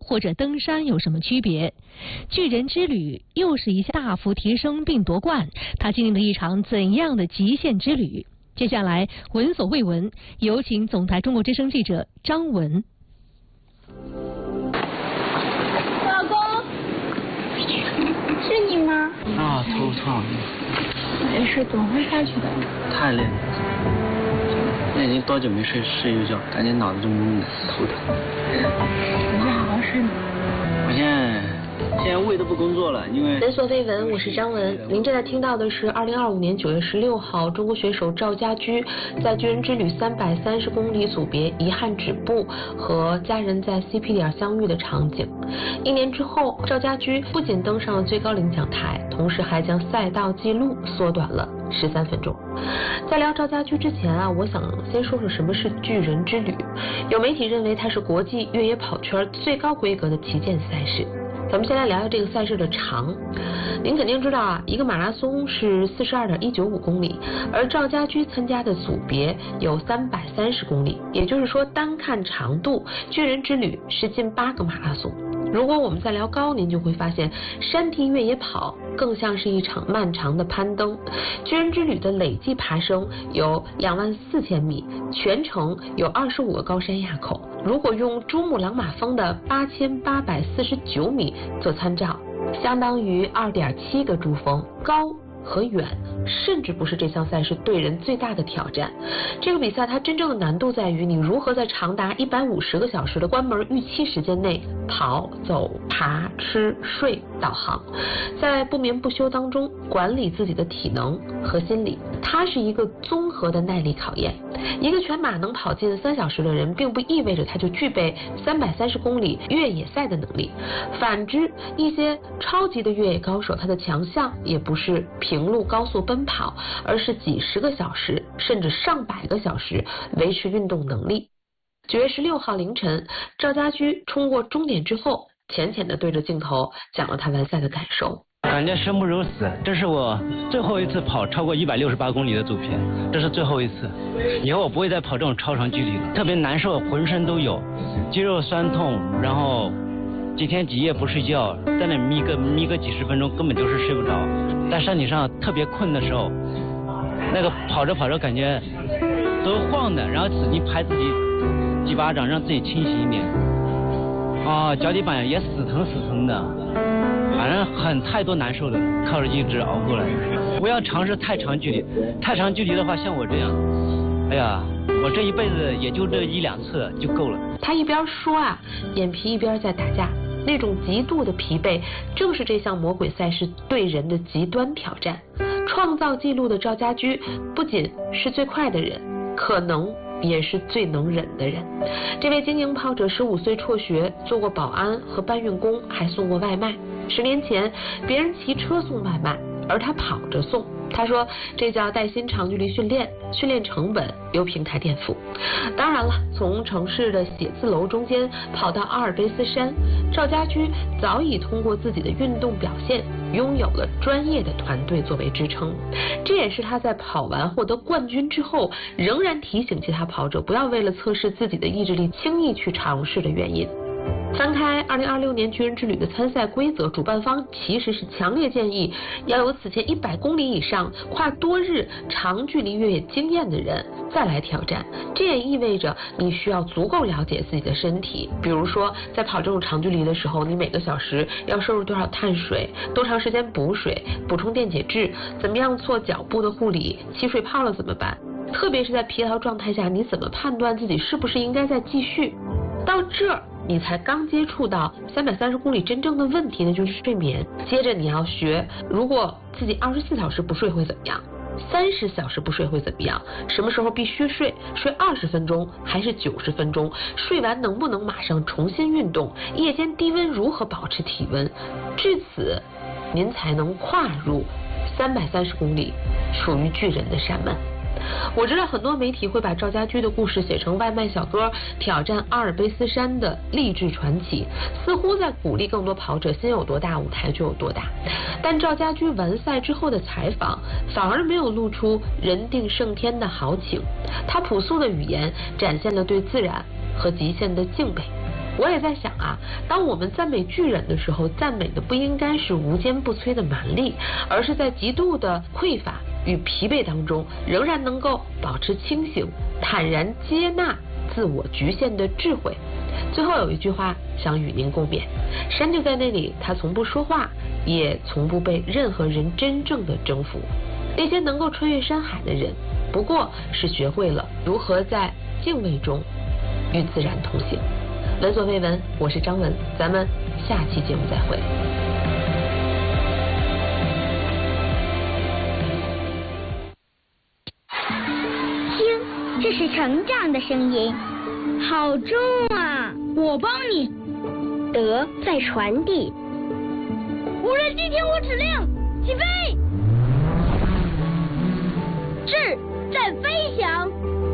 或者登山有什么区别？巨人之旅又是一项大幅提升并夺冠，他经历了一场怎样的极限之旅？接下来闻所未闻，有请总台中国之声记者张文。 老公，是你吗？ 啊，头疼。 没事，总会下去的。 太累了，那已经多久没睡一觉，感觉脑子就懵的，头疼。 回去好好睡嘛。 我现在胃都不工作了，因为闻所未闻，我是张文。您正在听到的是2025年9月16号，中国选手赵家驹在巨人之旅330公里组别遗憾止步，和家人在 CP 点相遇的场景。1年之后，赵家驹不仅登上了最高领奖台，同时还将赛道纪录缩短了13分钟。在聊赵家驹之前我想先说说什么是巨人之旅。有媒体认为它是国际越野跑圈最高规格的旗舰赛事。咱们先来聊聊这个赛事的长。您肯定知道一个马拉松是42.195公里，而赵家驹参加的组别有330公里，也就是说单看长度，巨人之旅是近8个马拉松。如果我们再聊高，您就会发现山地越野跑更像是一场漫长的攀登。巨人之旅的累计爬升有24000米，全程有25个高山垭口。如果用珠穆朗玛峰的8849米做参照，相当于2.7个珠峰，高和远甚至不是这项赛事对人最大的挑战。这个比赛它真正的难度在于你如何在长达150个小时的关门预期时间内跑、走、爬、吃、睡、导航，在不眠不休当中管理自己的体能和心理。它是一个综合的耐力考验。一个全马能跑进3小时的人，并不意味着他就具备330公里越野赛的能力。反之，一些超级的越野高手，他的强项也不是平路高速奔跑，而是几十个小时甚至上百个小时维持运动能力。9月16号凌晨，赵家驹冲过终点之后，浅浅地对着镜头讲了他完赛的感受。 感觉生不如死，这是我最后一次跑超过168公里的组别，这是最后一次，以后我不会再跑这种超长距离了，特别难受，浑身都有，肌肉酸痛，然后几天几夜不睡觉，在那眯个几十分钟，根本就是睡不着。在山顶上特别困的时候，那个跑着跑着感觉都晃的，然后使劲拍自己几巴掌，让自己清醒一点。脚底板也死疼的，反正太多难受的，靠着意志熬过来。不要尝试太长距离，太长距离的话，像我这样，哎呀，我这一辈子也就这1-2次就够了。 他一边说眼皮一边在打架，那种极度的疲惫，正是这项魔鬼赛事对人的极端挑战。创造纪录的赵家驹不仅是最快的人，可能也是最能忍的人。这位精英跑者15岁辍学，做过保安和搬运工，还送过外卖。10年前，别人骑车送外卖，而他跑着送。他说这叫带薪长距离训练，训练成本由平台垫付。当然了，从城市的写字楼中间跑到阿尔卑斯山，赵家驹早已通过自己的运动表现拥有了专业的团队作为支撑。这也是他在跑完获得冠军之后，仍然提醒其他跑者不要为了测试自己的意志力轻易去尝试的原因。翻开2026年巨人之旅的参赛规则，主办方其实是强烈建议要有此前100公里以上跨多日长距离越野经验的人再来挑战。这也意味着你需要足够了解自己的身体，比如说在跑这种长距离的时候，你每个小时要摄入多少碳水，多长时间补水，补充电解质，怎么样做脚部的护理，起水泡了怎么办？特别是在疲劳状态下，你怎么判断自己是不是应该再继续？到这儿你才刚接触到330公里真正的问题呢，就是睡眠。接着你要学，如果自己24小时不睡会怎么样，30小时不睡会怎么样，什么时候必须睡20分钟还是90分钟，睡完能不能马上重新运动，夜间低温如何保持体温，至此您才能跨入330公里属于巨人的山门。我知道很多媒体会把赵家驹的故事写成外卖小哥挑战阿尔卑斯山的励志传奇，似乎在鼓励更多跑者心有多大舞台就有多大。但赵家驹完赛之后的采访反而没有露出人定胜天的豪情，他朴素的语言展现了对自然和极限的敬畏。 我也在想啊，当我们赞美巨人的时候，赞美的不应该是无坚不摧的蛮力，而是在极度的匮乏与疲惫当中，仍然能够保持清醒，坦然接纳自我局限的智慧。最后有一句话想与您共勉：山就在那里，它从不说话，也从不被任何人真正的征服。那些能够穿越山海的人，不过是学会了如何在敬畏中与自然同行。闻所未闻，我是张文，咱们下期节目再会。 听，这是成长的声音，好重啊！ 我帮你。 德在传递。 无人机听我指令，起飞。智在飞翔。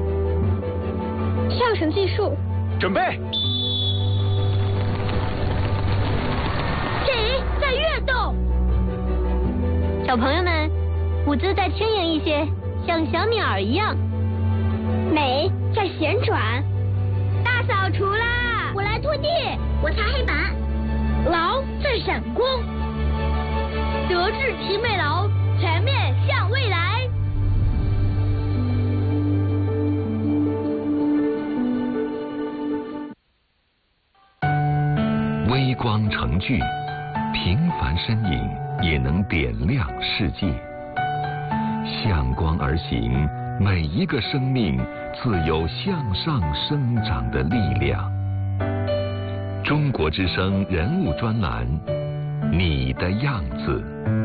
上绳计数。 准备。 己在跃动。 小朋友们，舞姿再轻盈一些，像小鸟一样。美在旋转。大扫除啦！ 我来拖地， 我擦黑板。 劳在闪光。德智体美劳，全面向未来。 微光成炬，平凡身影也能点亮世界。向光而行，每一个生命自有向上生长的力量。中国之声人物专栏，你的样子。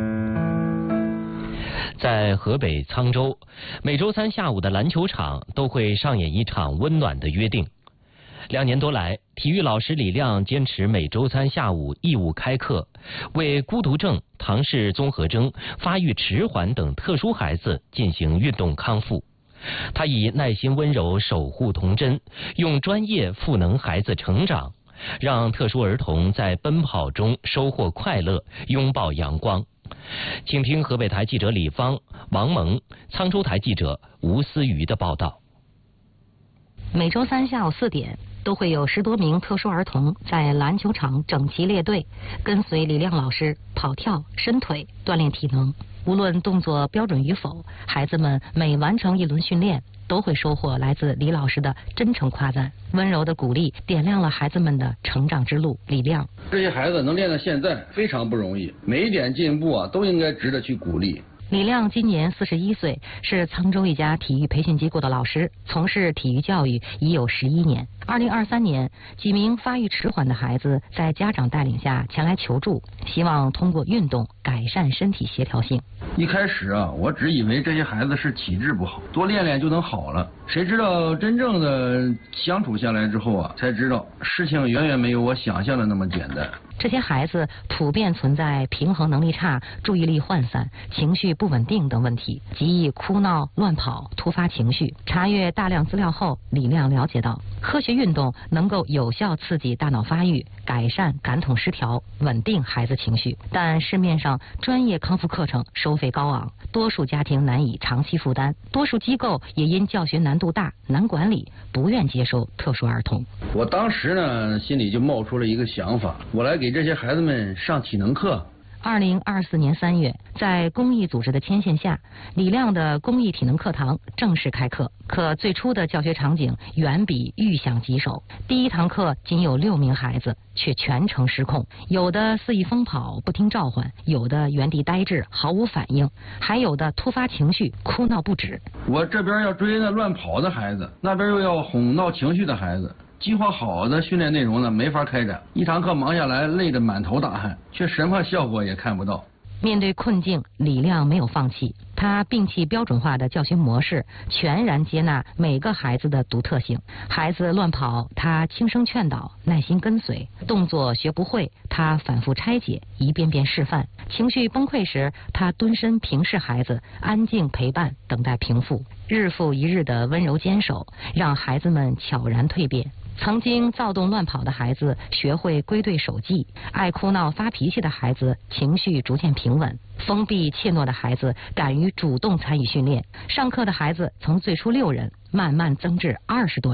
在河北沧州，每周三下午的篮球场都会上演一场温暖的约定。2年多来，体育老师李亮坚持每周三下午义务开课，为孤独症、唐氏综合征、发育迟缓等特殊孩子进行运动康复。他以耐心温柔守护童真，用专业赋能孩子成长，让特殊儿童在奔跑中收获快乐，拥抱阳光。请听河北台记者李芳、王萌、沧州台记者吴思瑜的报道。 每周三下午4点，都会有10多名特殊儿童在篮球场整齐列队，跟随李亮老师跑跳、伸腿，锻炼体能。无论动作标准与否，孩子们每完成一轮训练，都会收获来自李老师的真诚夸赞，温柔的鼓励点亮了孩子们的成长之路。李亮： 这些孩子能练到现在非常不容易，每一点进步都应该值得去鼓励。 李亮今年41岁，是沧州一家体育培训机构的老师，从事体育教育已有11年。2023年，几名发育迟缓的孩子在家长带领下前来求助，希望通过运动改善身体协调性。 一开始我只以为这些孩子是体质不好，多练练就能好了。谁知道真正的相处下来之后才知道事情远远没有我想象的那么简单。 这些孩子普遍存在平衡能力差、注意力涣散、情绪不稳定等问题，极易哭闹、乱跑、突发情绪。查阅大量资料后，李亮了解到，科学运动能够有效刺激大脑发育，改善感统失调，稳定孩子情绪。但市面上专业康复课程收费高昂，多数家庭难以长期负担，多数机构也因教学难度大、难管理，不愿接收特殊儿童。 我当时心里就冒出了一个想法，我来给这些孩子们上体能课。 2024年3月，在公益组织的牵线下，李亮的公益体能课堂正式开课。可最初的教学场景远比预想棘手。第一堂课仅有6名孩子，却全程失控，有的肆意疯跑不听召唤，有的原地呆滞毫无反应，还有的突发情绪哭闹不止。 我这边要追那乱跑的孩子，那边又要哄闹情绪的孩子，计划好的训练内容没法开展，一堂课忙下来累得满头大汗，却什么效果也看不到。 面对困境，李亮没有放弃，他摒弃标准化的教学模式，全然接纳每个孩子的独特性。孩子乱跑，他轻声劝导，耐心跟随；动作学不会，他反复拆解，一遍遍示范；情绪崩溃时，他蹲身平视孩子，安静陪伴，等待平复。日复一日的温柔坚守，让孩子们悄然蜕变。曾经躁动乱跑的孩子学会归队守纪，爱哭闹发脾气的孩子情绪逐渐平稳，封闭怯懦的孩子敢于主动参与训练，上课的孩子从最初6人慢慢增至20多人。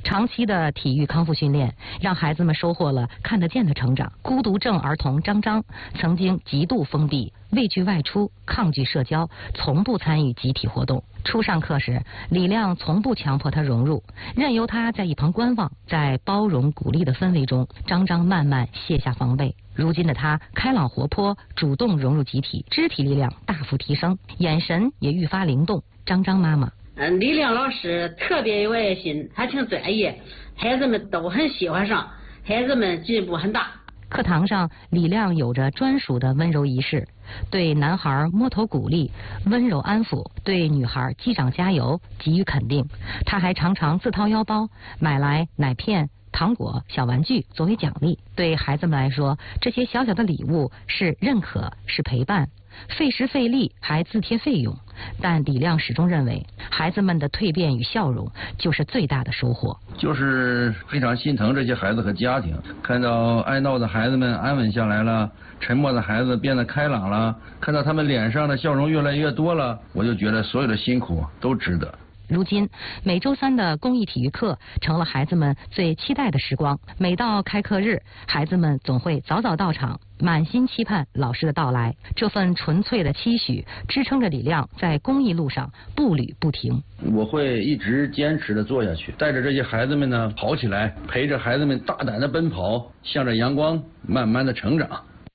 长期的体育康复训练让孩子们收获了看得见的成长。孤独症儿童张张曾经极度封闭，畏惧外出，抗拒社交，从不参与集体活动。初上课时，李亮从不强迫他融入，任由他在一旁观望。在包容鼓励的氛围中，张张慢慢卸下防备。如今的他开朗活泼，主动融入集体，肢体力量大幅提升，眼神也愈发灵动。张张妈妈： 李亮老师特别有爱心，他挺专业，孩子们都很喜欢上，孩子们进步很大。 课堂上，李亮有着专属的温柔仪式，对男孩摸头鼓励，温柔安抚；对女孩击掌加油，给予肯定。他还常常自掏腰包买来奶片、糖果、小玩具作为奖励。对孩子们来说，这些小小的礼物是认可，是陪伴，费时费力还自贴费用。但李亮始终认为，孩子们的蜕变与笑容就是最大的收获。 就是非常心疼这些孩子和家庭，看到爱闹的孩子们安稳下来了，沉默的孩子变得开朗了，看到他们脸上的笑容越来越多了，我就觉得所有的辛苦都值得。 如今，每周三的公益体育课成了孩子们最期待的时光。每到开课日，孩子们总会早早到场，满心期盼老师的到来。这份纯粹的期许支撑着李亮在公益路上步履不停。 我会一直坚持的做下去，带着这些孩子们呢跑起来，陪着孩子们大胆的奔跑，向着阳光慢慢的成长。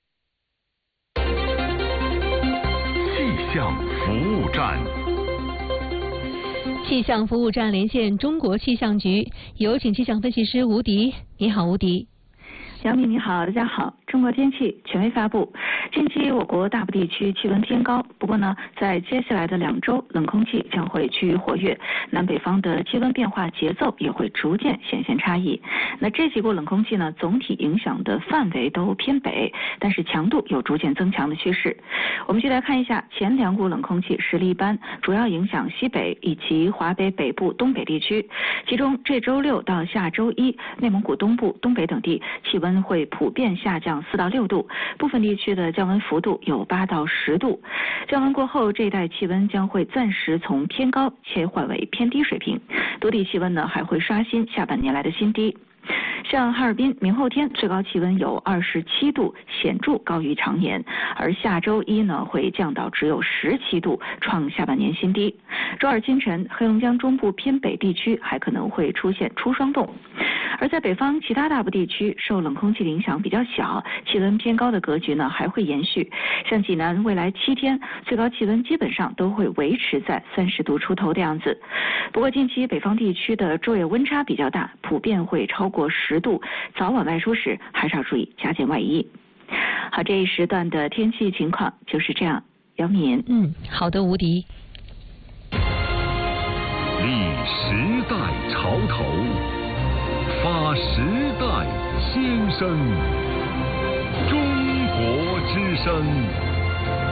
气象服务站。 气象服务站连线中国气象局，有请气象分析师吴迪。你好，吴迪。 杨幂你好，大家好。中国天气权威发布，近期我国大部地区气温偏高，不过呢，在接下来的2周，冷空气将会趋于活跃，南北方的气温变化节奏也会逐渐显现差异。那这几股冷空气呢，总体影响的范围都偏北，但是强度有逐渐增强的趋势。我们就来看一下前2股冷空气实力一般，主要影响西北以及华北北部、东北地区。其中这周6到下周1，内蒙古东部、东北等地气温会普遍下降4到6度，部分地区的降温幅度有8到10度。降温过后，这一带气温将会暂时从偏高切换为偏低水平，多地气温呢还会刷新下半年来的新低。像哈尔滨明后天最高气温有27度，显著高于常年，而下周1呢会降到只有17度，创下半年新低。周2清晨，黑龙江中部偏北地区还可能会出现初霜冻。而在北方其他大部地区受冷空气的影响比较小，气温偏高的格局呢还会延续。像济南未来7天最高气温基本上都会维持在30度出头的样子。不过近期北方地区的昼夜温差比较大，普遍会超过10度，早晚外出时还是要注意加件外衣。好，这一时段的天气情况就是这样。姚敏。 好的，吴迪。 立时代潮头，发时代先声，中国之声。